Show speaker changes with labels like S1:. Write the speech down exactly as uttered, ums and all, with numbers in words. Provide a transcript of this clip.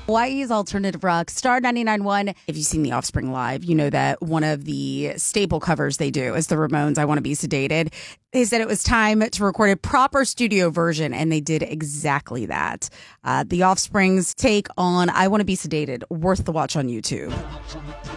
S1: Hawaii's alternative rock, Star ninety-nine point one. If you've seen The Offspring live, you know that one of the staple covers they do is the Ramones' I Want to Be Sedated. They said it was time to record a proper studio version, and they did exactly that. Uh, the Offspring's take on I Want to Be Sedated, worth the watch on YouTube.